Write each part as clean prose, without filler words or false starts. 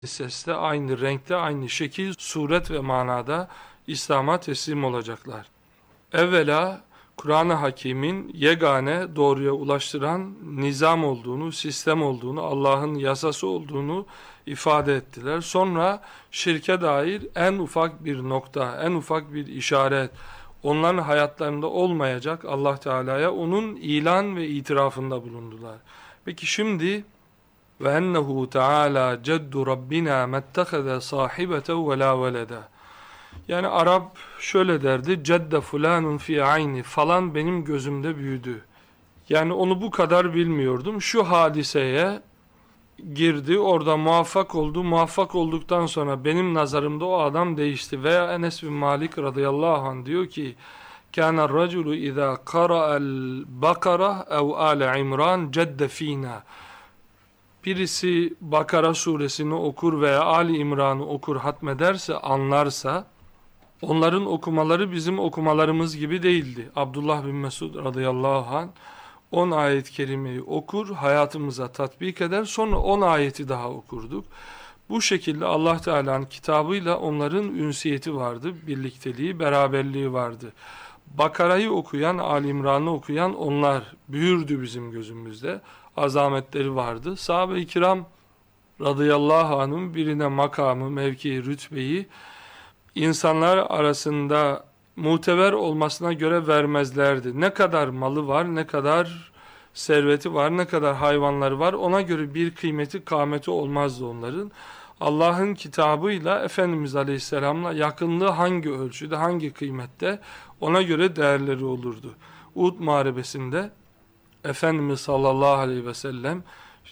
seste, aynı renkte, aynı şekil, suret ve manada İslam'a teslim olacaklar. Evvela Kur'an-ı Hakîm'in yegane doğruya ulaştıran nizam olduğunu, sistem olduğunu, Allah'ın yasası olduğunu ifade ettiler. Sonra şirke dair en ufak bir nokta, en ufak bir işaret, onların hayatlarında olmayacak Allah Teala'ya onun ilan ve itirafında bulundular. Peki şimdi ve ennehu Teala ceddu Rabbina mettehaze sahibeten ve la veleda. Yani Arap şöyle derdi: cedde fulanun fi ayni, falan benim gözümde büyüdü. Yani onu bu kadar bilmiyordum. Şu hadiseye girdi, orada muvaffak oldu. Muvaffak olduktan sonra benim nazarımda o adam değişti. Veya Enes bin Malik radıyallahu anh diyor ki: kâne raculu izâ qara'el bakara ev âle imran cedde fînâ. Birisi Bakara suresini okur veya Ali İmran'ı okur, hatmederse, anlarsa, onların okumaları bizim okumalarımız gibi değildi. Abdullah bin Mesud radıyallahu anh 10 ayet-i kerimeyi okur, hayatımıza tatbik eder, sonra 10 ayeti daha okurduk. Bu şekilde Allah Teala'nın kitabıyla onların ünsiyeti vardı, birlikteliği, beraberliği vardı. Bakara'yı okuyan, Ali İmran'ı okuyan onlar büyürdü bizim gözümüzde. Azametleri vardı. Sahabe-i kiram radıyallahu anh'ın birine makamı, mevkii, rütbeyi insanlar arasında muteber olmasına göre vermezlerdi. Ne kadar malı var, ne kadar serveti var, ne kadar hayvanları var, ona göre bir kıymeti, kâmeti olmazdı onların. Allah'ın kitabıyla, Efendimiz Aleyhisselam'la yakınlığı hangi ölçüde, hangi kıymette, ona göre değerleri olurdu. Uhud Muharebesi'nde Efendimiz sallallahu aleyhi ve sellem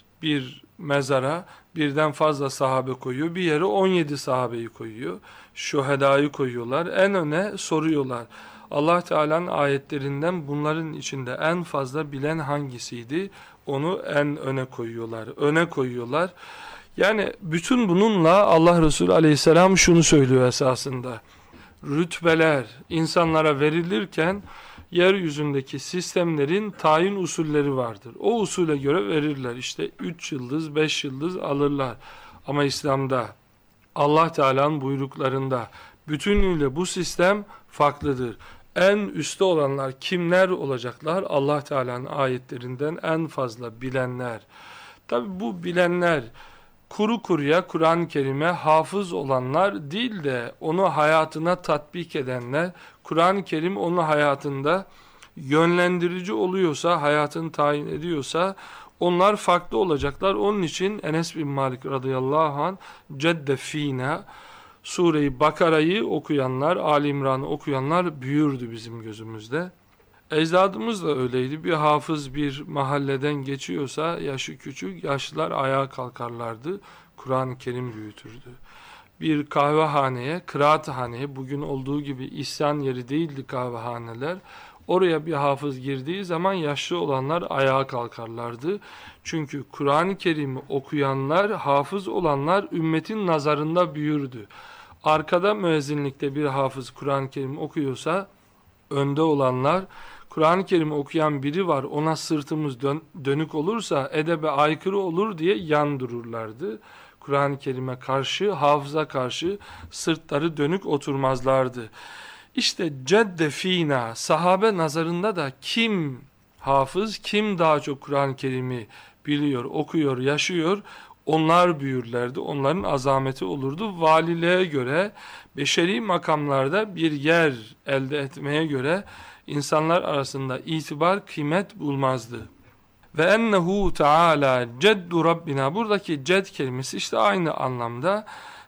bir mezara birden fazla sahabe koyuyor. Bir yere 17 sahabeyi koyuyor. Şuhedayı koyuyorlar. En öne soruyorlar: Allah Teala'nın ayetlerinden bunların içinde en fazla bilen hangisiydi? Onu en öne koyuyorlar. Öne koyuyorlar. Yani bütün bununla Allah Resulü aleyhisselam şunu söylüyor esasında: rütbeler insanlara verilirken yeryüzündeki sistemlerin tayin usulleri vardır. O usule göre verirler. İşte 3 yıldız, 5 yıldız alırlar. Ama İslam'da, Allah Teala'nın buyruklarında bütünüyle bu sistem farklıdır. En üstte olanlar kimler olacaklar? Allah Teala'nın ayetlerinden en fazla bilenler. Tabi bu bilenler kuru kuruya Kur'an-ı Kerim'e hafız olanlar değil de onu hayatına tatbik edenler, Kur'an-ı Kerim onun hayatında yönlendirici oluyorsa, hayatını tayin ediyorsa onlar farklı olacaklar. Onun için Enes bin Malik radıyallahu anh cedde fînâ, Sure-i Bakara'yı okuyanlar, Ali İmran'ı okuyanlar büyürdü bizim gözümüzde. Ecdadımız da öyleydi. Bir hafız bir mahalleden geçiyorsa yaşı küçük, yaşlılar ayağa kalkarlardı. Kur'an-ı Kerim büyütürdü. Bir kahvehaneye, kıraathaneye, bugün olduğu gibi isyan yeri değildi kahvehaneler. Oraya bir hafız girdiği zaman yaşlı olanlar ayağa kalkarlardı. Çünkü Kur'an-ı Kerim'i okuyanlar, hafız olanlar ümmetin nazarında büyürdü. Arkada müezzinlikte bir hafız Kur'an-ı Kerim okuyorsa, önde olanlar, Kur'an-ı Kerim'i okuyan biri var, ona sırtımız dönük olursa edebe aykırı olur diye yan dururlardı. Kur'an-ı Kerim'e karşı, hafıza karşı sırtları dönük oturmazlardı. İşte cedde fînâ, sahabe nazarında da kim hafız, kim daha çok Kur'an-ı Kerim'i biliyor, okuyor, yaşıyor, onlar büyürlerdi. Onların azameti olurdu. Valiliğe göre, beşeri makamlarda bir yer elde etmeye göre insanlar arasında itibar, kıymet bulmazdı. Ve ennehu Teala ceddu Rabbina, buradaki ced kelimesi işte aynı anlamda.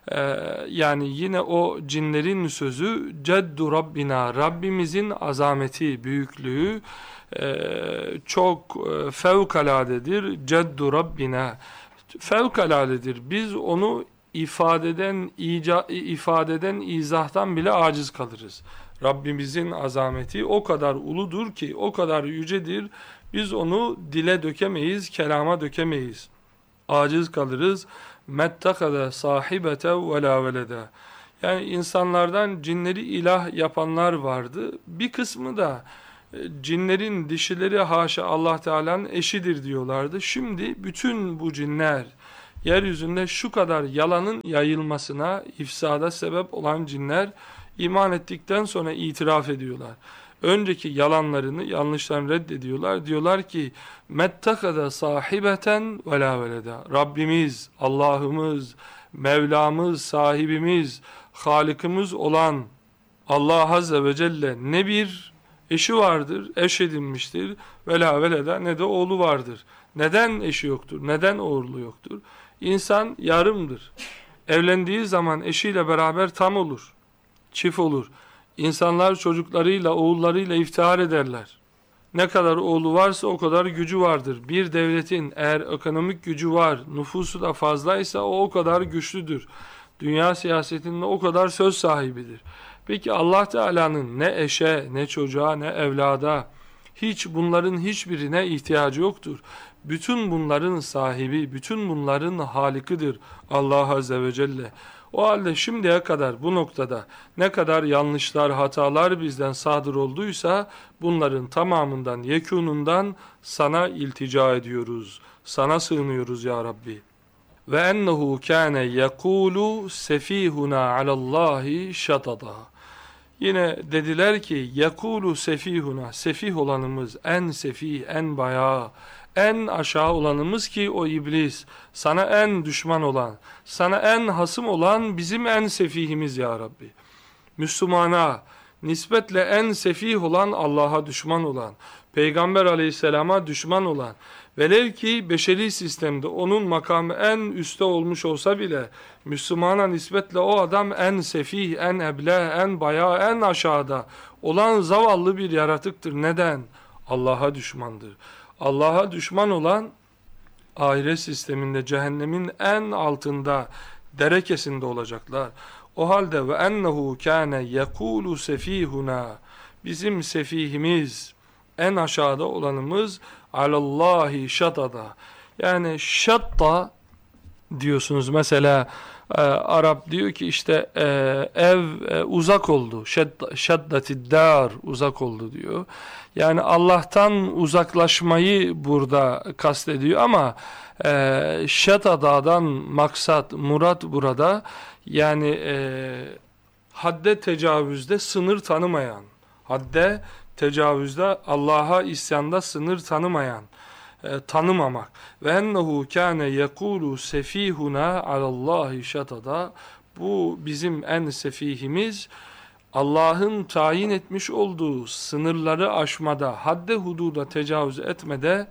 Yani yine o cinlerin sözü ceddu Rabbina, Rabbimizin azameti, büyüklüğü çok fevkaladedir. Ceddu Rabbina fevkaladedir. Biz onu ifadeden izahtan bile aciz kalırız. Rabbimizin azameti o kadar uludur ki, o kadar yücedir. Biz onu dile dökemeyiz, kelama dökemeyiz. Aciz kalırız. Mettakade sahibete ve la veleda. Yani insanlardan cinleri ilah yapanlar vardı. Bir kısmı da cinlerin dişileri haşa Allah Teala'nın eşidir diyorlardı. Şimdi bütün bu cinler, yeryüzünde şu kadar yalanın yayılmasına, ifsada sebep olan cinler iman ettikten sonra itiraf ediyorlar. Önceki yalanlarını, yanlışlarını reddediyorlar. Diyorlar ki mettakada sahibeten ve la veleda. Rabbimiz, Allah'ımız, Mevlamız, sahibimiz, Halikimiz olan Allah Azze ve Celle ne bir eşi vardır, eş edinmiştir ve la veleda, ne de oğlu vardır. Neden eşi yoktur? Neden oğlu yoktur? İnsan yarımdır. Evlendiği zaman eşiyle beraber tam olur, çift olur. İnsanlar çocuklarıyla, oğullarıyla iftihar ederler. Ne kadar oğlu varsa o kadar gücü vardır. Bir devletin eğer ekonomik gücü var, nüfusu da fazlaysa o kadar güçlüdür. Dünya siyasetinde o kadar söz sahibidir. Peki Allah Teala'nın ne eşe, ne çocuğa, ne evlada, hiç bunların hiçbirine ihtiyacı yoktur. Bütün bunların sahibi, bütün bunların halikidir Allah Azze ve Celle. O halde şimdiye kadar bu noktada ne kadar yanlışlar, hatalar bizden sadır olduysa bunların tamamından, yekunundan sana iltica ediyoruz. Sana sığınıyoruz ya Rabbi. Ve ennehu kâne yekûlu sefîhuna alallâhi şatada. Yine dediler ki yekûlu sefîhuna, sefih olanımız, en sefih, en bayağı, en aşağı olanımız ki o iblis, sana en düşman olan, sana en hasım olan bizim en sefihimiz ya Rabbi. Müslümana nispetle en sefih olan, Allah'a düşman olan, Peygamber aleyhisselama düşman olan, velev ki beşeri sistemde onun makamı en üstte olmuş olsa bile, Müslümana nispetle o adam en sefih, en eble, en bayağı, en aşağıda olan zavallı bir yaratıktır. Neden? Allah'a düşmandır. Allah'a düşman olan, ahiret sisteminde cehennemin en altında, derekesinde olacaklar. O halde ve ennehu kâne yekûlu sefihuna, bizim sefihimiz, en aşağıda olanımız, alallahi şatada. Yani şatta diyorsunuz mesela, Arap diyor ki işte ev uzak oldu, şaddatiddar, uzak oldu diyor. Yani Allah'tan uzaklaşmayı burada kastediyor ama şatadadan maksat, murat burada yani hadde tecavüzde sınır tanımayan, hadde tecavüzde, Allah'a isyanda sınır tanımayan, tanımamak. Ve ennehu kâne yekûlu sefihuna alallahi şatada. Bu bizim en sefihimiz, Allah'ın tayin etmiş olduğu sınırları aşmada, hadde hududa tecavüz etmede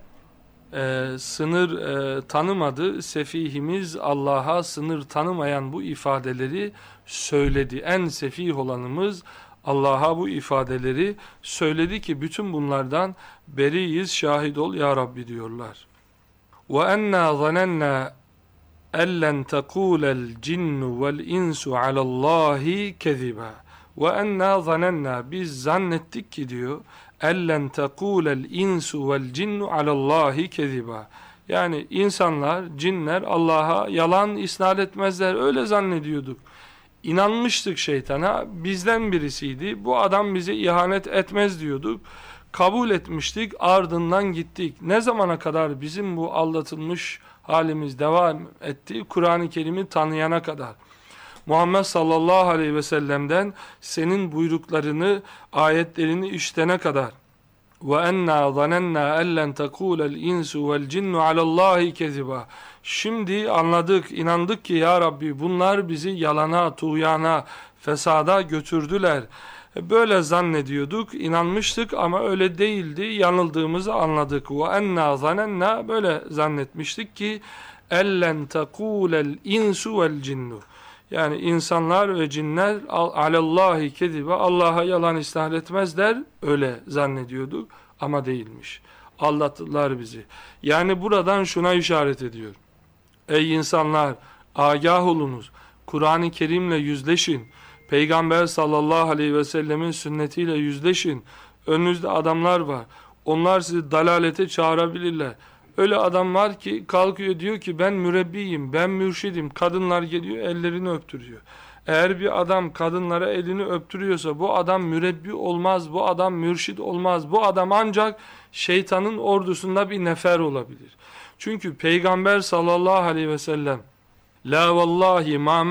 sınır tanımadı. Sefihimiz Allah'a sınır tanımayan bu ifadeleri söyledi. En sefih olanımız Allah'a bu ifadeleri söyledi ki bütün bunlardan beriyiz, şahit ol ya Rabbi diyorlar. وَاَنَّا ظَنَنَّا اَلَّنْ تَقُولَ الْجِنُّ وَالْاِنْسُ عَلَى اللّٰهِ كَذِبًا. وَاَنَّا ظَنَنَّا, biz zannettik ki diyor, اَلَّنْ تَقُولَ الْاِنْسُ وَالْجِنُّ عَلَى اللّٰهِ كَذِبًا. Yani insanlar, cinler Allah'a yalan isnat etmezler, öyle zannediyorduk. İnanmıştık şeytana, bizden birisiydi, bu adam bize ihanet etmez diyorduk. Kabul etmiştik, ardından gittik. Ne zamana kadar bizim bu aldatılmış halimiz devam etti? Kur'an-ı Kerim'i tanıyana kadar. Muhammed sallallahu aleyhi ve sellem'den senin buyruklarını, ayetlerini işitene kadar. وَاَنَّا ظَنَنَّا اَلَّنْ تَقُولَ الْاِنْسُ وَالْجِنُّ عَلَى اللّٰهِ كَذِبًا. Şimdi anladık, inandık ki ya Rabbi bunlar bizi yalana, tuğyana, fesada götürdüler. Böyle zannediyorduk, inanmıştık ama öyle değildi, yanıldığımızı anladık. وَاَنَّا ظَنَنَّا, böyle zannetmiştik ki اَلَّنْ تَقُولَ الْاِنْسُ وَالْجِنُّ. Yani insanlar ve cinler alallahi kedibe, Allah'a yalan isnat etmezler, öyle zannediyorduk ama değilmiş. Aldattılar bizi. Yani buradan şuna işaret ediyor. Ey insanlar, agah olunuz, Kur'an-ı Kerim'le yüzleşin, Peygamber sallallahu aleyhi ve sellemin sünnetiyle yüzleşin. Önünüzde adamlar var, onlar sizi dalalete çağırabilirler. Öyle adam var ki kalkıyor diyor ki ben mürebbiyim, ben mürşidim. Kadınlar geliyor ellerini öptürüyor. Eğer bir adam kadınlara elini öptürüyorsa bu adam mürebbi olmaz, bu adam mürşid olmaz. Bu adam ancak şeytanın ordusunda bir nefer olabilir. Çünkü Peygamber sallallahu aleyhi ve sellem la vallahi ma